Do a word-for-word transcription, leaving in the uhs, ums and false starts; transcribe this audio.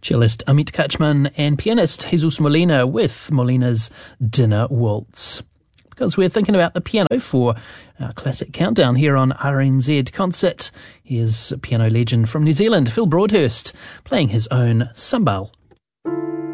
Cellist Amit Kachman and pianist Jesus Molina with Molina's Dinner Waltz. Because we're thinking about the piano for our classic countdown here on R N Z Concert. Here's a piano legend from New Zealand, Phil Broadhurst, playing his own Sambal.